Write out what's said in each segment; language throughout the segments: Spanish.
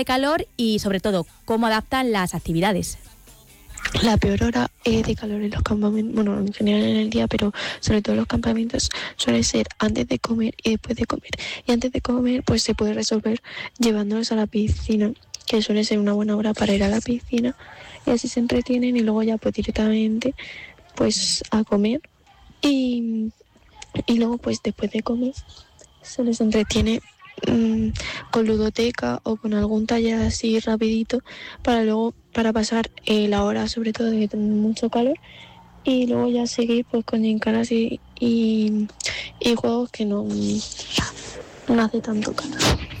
de calor y, sobre todo, cómo adaptan las actividades. La peor hora de calor en los campamentos, bueno, en general en el día, pero sobre todo en los campamentos, suele ser antes de comer y después de comer. Y antes de comer, pues se puede resolver llevándolos a la piscina, que suele ser una buena hora para ir a la piscina, y así se entretienen y luego ya pues directamente pues a comer. Y luego pues después de comer se les entretiene con ludoteca o con algún taller así rapidito para pasar la hora, sobre todo de que tienen mucho calor, y luego ya seguir pues con gincanas y juegos que no hace tanto calor.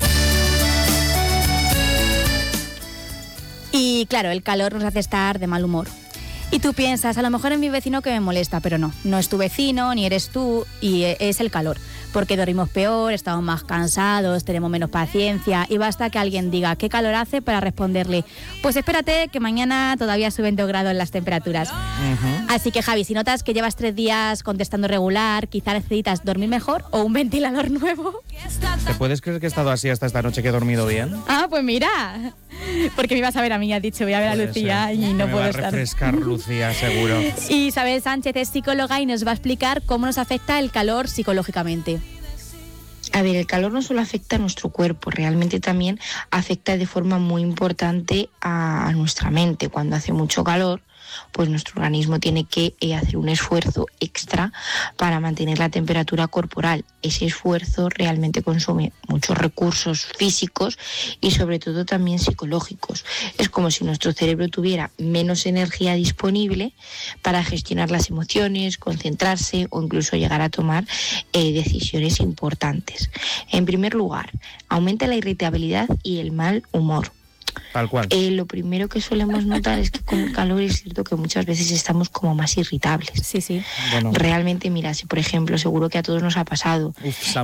Y claro, el calor nos hace estar de mal humor. Y tú piensas, a lo mejor es mi vecino que me molesta, pero no es tu vecino, ni eres tú, y es el calor. Porque dormimos peor, estamos más cansados, tenemos menos paciencia, y basta que alguien diga qué calor hace para responderle, pues espérate que mañana todavía suben 2 grados las temperaturas. Así que, Javi, si notas que llevas 3 días contestando regular, quizá necesitas dormir mejor o un ventilador nuevo. ¿Te puedes creer que he estado así hasta esta noche, que he dormido bien? Ah, pues mira, porque me ibas a ver a mí, has dicho, voy a ver a Lucía y no puedo estar. Me va a refrescar Lucía, seguro. Y Isabel Sánchez es psicóloga y nos va a explicar cómo nos afecta el calor psicológicamente. A ver, el calor no solo afecta a nuestro cuerpo, realmente también afecta de forma muy importante a nuestra mente. Cuando hace mucho calor, pues nuestro organismo tiene que hacer un esfuerzo extra para mantener la temperatura corporal. Ese esfuerzo realmente consume muchos recursos físicos y sobre todo también psicológicos. Es como si nuestro cerebro tuviera menos energía disponible para gestionar las emociones, concentrarse o incluso llegar a tomar decisiones importantes. En primer lugar, aumenta la irritabilidad y el mal humor. Tal cual. Lo primero que solemos notar es que con el calor es cierto que muchas veces estamos como más irritables. Sí. Bueno. Realmente, mira, si por ejemplo, seguro que a todos nos ha pasado,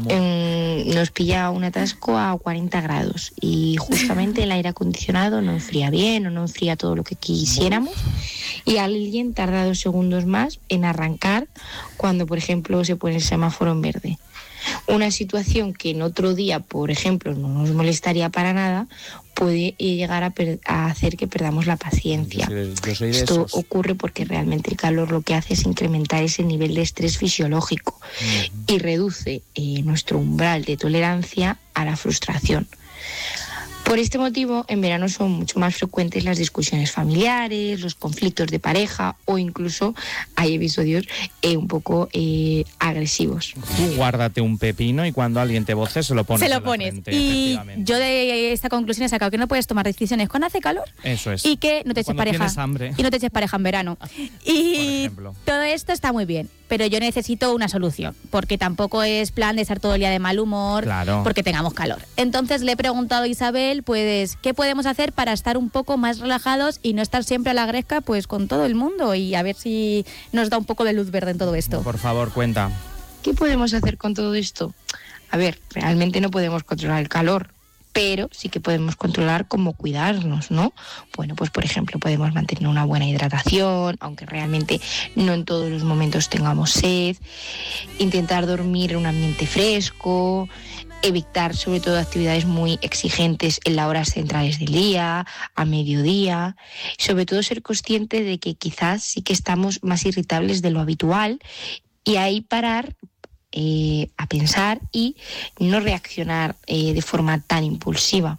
nos pilla un atasco a 40 grados y justamente el aire acondicionado no enfría bien o no enfría todo lo que quisiéramos y alguien tarda 2 segundos más en arrancar cuando, por ejemplo, se pone el semáforo en verde. Una situación que en otro día, por ejemplo, no nos molestaría para nada, puede llegar a hacer que perdamos la paciencia. Yo soy de Esto esos. ocurre porque realmente el calor lo que hace es incrementar ese nivel de estrés fisiológico y reduce nuestro umbral de tolerancia a la frustración. Por este motivo, en verano son mucho más frecuentes las discusiones familiares, los conflictos de pareja o incluso hay episodios un poco agresivos. Tú guárdate un pepino y cuando alguien te voce se lo pones. Se lo pones. Frente, y yo de esta conclusión he sacado que no puedes tomar decisiones cuando hace calor. Eso es. Y que no te eches pareja. Tienes hambre. Y no te eches pareja en verano. Y todo esto está muy bien, pero yo necesito una solución, porque tampoco es plan de estar todo el día de mal humor, claro, porque tengamos calor. Entonces le he preguntado a Isabel, pues, ¿qué podemos hacer para estar un poco más relajados y no estar siempre a la gresca pues con todo el mundo? Y a ver si nos da un poco de luz verde en todo esto. Por favor, cuenta. ¿Qué podemos hacer con todo esto? A ver, realmente no podemos controlar el calor, pero sí que podemos controlar cómo cuidarnos, ¿no? Bueno, pues por ejemplo podemos mantener una buena hidratación, aunque realmente no en todos los momentos tengamos sed, intentar dormir en un ambiente fresco, evitar sobre todo actividades muy exigentes en las horas centrales del día, a mediodía, sobre todo ser consciente de que quizás sí que estamos más irritables de lo habitual y ahí parar a pensar y no reaccionar de forma tan impulsiva.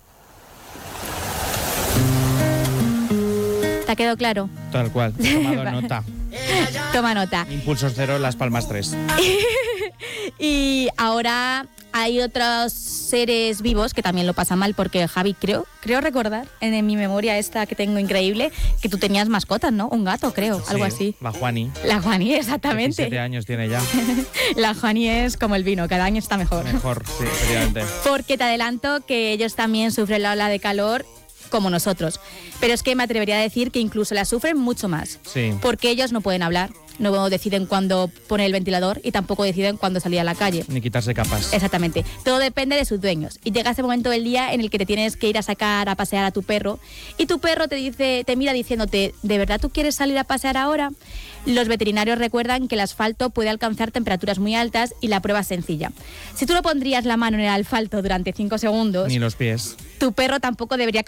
¿Te ha quedado claro? Tal cual, he tomado nota. Toma nota. Impulsos 0, Las Palmas 3. Y ahora hay otros seres vivos que también lo pasan mal, porque Javi, creo recordar en mi memoria esta que tengo increíble, que tú tenías mascotas, ¿no? Un gato, creo, algo así. La Juani. La Juani, exactamente. 17 años tiene ya. La Juani es como el vino, cada año está mejor. Mejor, sí, efectivamente. Porque te adelanto que ellos también sufren la ola de calor como nosotros. Pero es que me atrevería a decir que incluso la sufren mucho más. Sí. Porque ellos no pueden hablar, no deciden cuándo poner el ventilador y tampoco deciden cuándo salir a la calle. Ni quitarse capas. Exactamente. Todo depende de sus dueños. Y llega ese momento del día en el que te tienes que ir a sacar a pasear a tu perro y tu perro te mira diciéndote, ¿de verdad tú quieres salir a pasear ahora? Los veterinarios recuerdan que el asfalto puede alcanzar temperaturas muy altas y la prueba es sencilla. Si tú no pondrías la mano en el asfalto durante 5 segundos... Ni los pies. Tu perro tampoco debería